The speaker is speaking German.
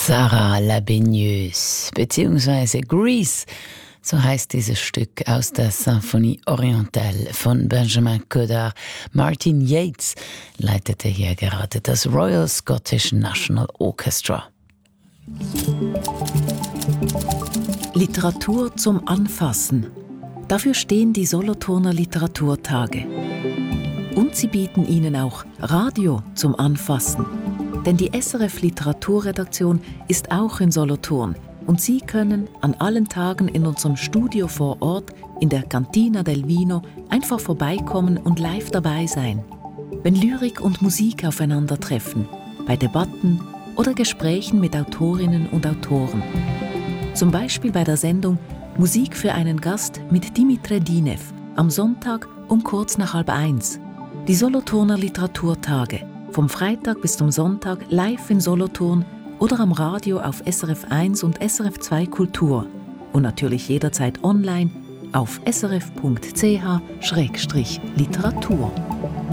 Sarah la Baigneuse bzw. Grease, so heißt dieses Stück aus der Symphonie Orientale von Benjamin Godard. Martin Yates leitete hier gerade das Royal Scottish National Orchestra. Literatur zum Anfassen. Dafür stehen die Solothurner Literaturtage. Und sie bieten Ihnen auch Radio zum Anfassen. Denn die SRF Literaturredaktion ist auch in Solothurn und Sie können an allen Tagen in unserem Studio vor Ort in der Cantina del Vino einfach vorbeikommen und live dabei sein. Wenn Lyrik und Musik aufeinandertreffen, bei Debatten oder Gesprächen mit Autorinnen und Autoren. Zum Beispiel bei der Sendung Musik für einen Gast mit Dimitre Dinev am Sonntag um kurz nach 12:30. Die Solothurner Literaturtage. Vom Freitag bis zum Sonntag live in Solothurn oder am Radio auf SRF 1 und SRF 2 Kultur. Und natürlich jederzeit online auf srf.ch/literatur.